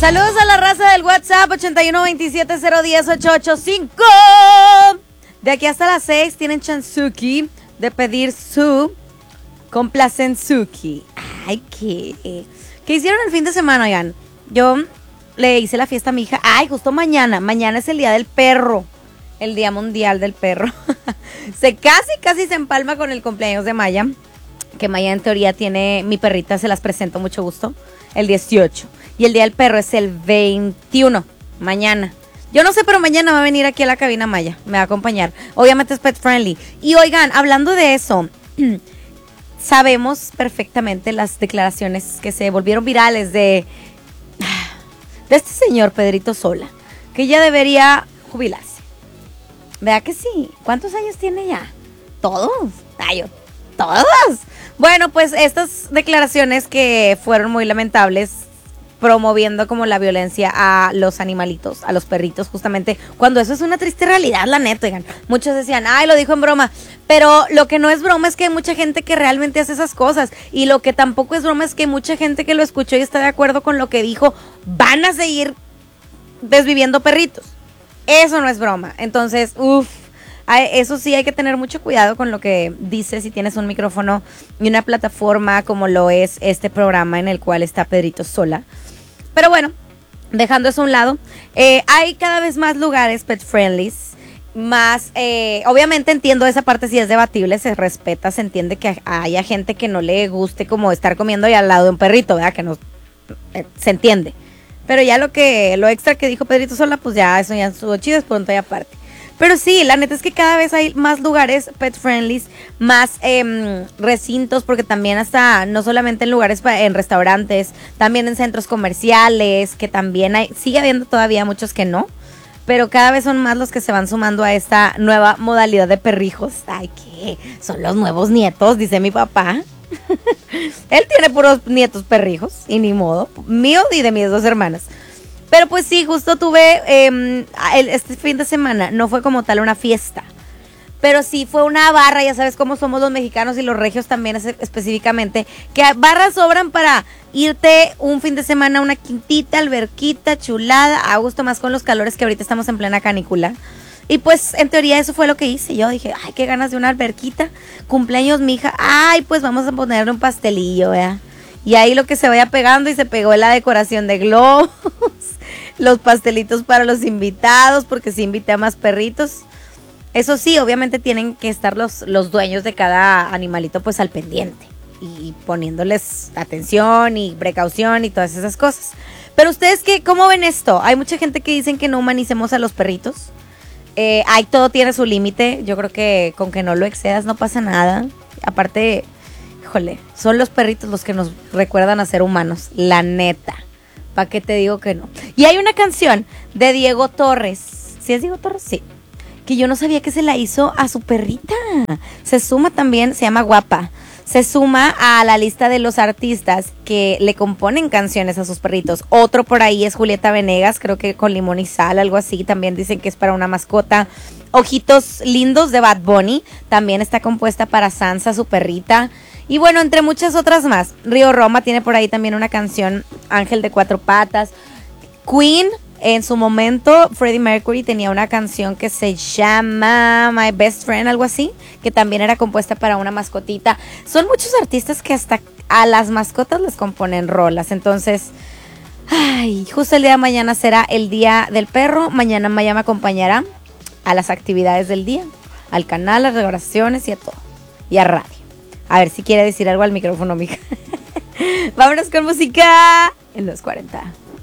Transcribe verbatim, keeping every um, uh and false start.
Saludos a la raza del WhatsApp ochenta y uno veintisiete cero diez ocho ocho cinco. De aquí hasta las seis tienen chanzuki de pedir su complacenzuki. Ay, ¿qué? ¿Qué hicieron el fin de semana, oigan? Yo le hice la fiesta a mi hija. Ay, justo mañana. Mañana es el día del perro. El día mundial del perro. Se casi, casi se empalma con el cumpleaños de Maya. Que Maya en teoría tiene, mi perrita, se las presento, mucho gusto, el dieciocho. Y el día del perro es el veintiuno, mañana. Yo no sé, pero mañana va a venir aquí a la cabina Maya, me va a acompañar. Obviamente es pet friendly. Y oigan, hablando de eso, sabemos perfectamente las declaraciones que se volvieron virales de, de este señor Pedrito Sola, que ya debería jubilarse. ¿Verdad que sí? ¿Cuántos años tiene ya? ¿Todos? Ay, yo, ¿todos? Bueno, pues estas declaraciones que fueron muy lamentables, promoviendo como la violencia a los animalitos, a los perritos, justamente, cuando eso es una triste realidad, la neta, oigan. Muchos decían, ay, lo dijo en broma, pero lo que no es broma es que hay mucha gente que realmente hace esas cosas, y lo que tampoco es broma es que hay mucha gente que lo escuchó y está de acuerdo con lo que dijo, van a seguir desviviendo perritos. Eso no es broma. Entonces, uff, eso sí hay que tener mucho cuidado con lo que dices si tienes un micrófono y una plataforma como lo es este programa en el cual está Pedrito Sola. Pero bueno, dejando eso a un lado, eh, hay cada vez más lugares pet friendly, más, eh, obviamente entiendo esa parte, si es debatible, se respeta, se entiende que haya gente que no le guste como estar comiendo ahí al lado de un perrito, ¿verdad? Que no, eh, se entiende. Pero ya lo que, lo extra que dijo Pedrito Sola, pues ya, eso ya estuvo chido, es pronto y aparte. Pero sí, la neta es que cada vez hay más lugares pet friendly, más eh, recintos, porque también hasta, no solamente en lugares, en restaurantes, también en centros comerciales, que también hay, sigue habiendo todavía muchos que no, pero cada vez son más los que se van sumando a esta nueva modalidad de perrijos. Ay, ¿qué? Son los nuevos nietos, dice mi papá. Él tiene puros nietos perrijos, y ni modo, mío y de mis dos hermanas. Pero pues sí, justo tuve eh, este fin de semana, no fue como tal una fiesta, pero sí fue una barra, ya sabes cómo somos los mexicanos y los regios también específicamente, que barras sobran para irte un fin de semana a una quintita, alberquita, chulada, a gusto, más con los calores que ahorita estamos en plena canícula. Y pues en teoría eso fue lo que hice. Yo dije, ay, qué ganas de una alberquita, cumpleaños mi hija, ay, pues vamos a ponerle un pastelillo, ¿verdad? Y ahí lo que se vaya pegando, y se pegó la decoración de globos, los pastelitos para los invitados, porque sí invité a más perritos. Eso sí, obviamente tienen que estar los, los dueños de cada animalito pues al pendiente, y poniéndoles atención y precaución y todas esas cosas. Pero ustedes, ¿qué, cómo ven esto? Hay mucha gente que dicen que no humanicemos a los perritos. Eh, hay, todo tiene su límite. Yo creo que con que no lo excedas no pasa nada. Aparte, híjole, son los perritos los que nos recuerdan a ser humanos, la neta. ¿Para qué te digo que no? Y hay una canción de Diego Torres. ¿Sí es Diego Torres? Sí. Que yo no sabía que se la hizo a su perrita. Se suma también, se llama Guapa. Se suma a la lista de los artistas que le componen canciones a sus perritos. Otro por ahí es Julieta Venegas, creo que con Limón y Sal, algo así. También dicen que es para una mascota. Ojitos Lindos de Bad Bunny, también está compuesta para Sansa, su perrita. Y bueno, entre muchas otras más. Río Roma tiene por ahí también una canción, Ángel de Cuatro Patas. Queen, en su momento, Freddie Mercury tenía una canción que se llama My Best Friend, algo así, que también era compuesta para una mascotita. Son muchos artistas que hasta a las mascotas les componen rolas. Entonces, ay, justo el día de mañana será el día del perro. Mañana Maya me acompañará a las actividades del día, al canal, a las oraciones y a todo. Y a radio. A ver si quiere decir algo al micrófono, mija. Vámonos con música en los cuarenta.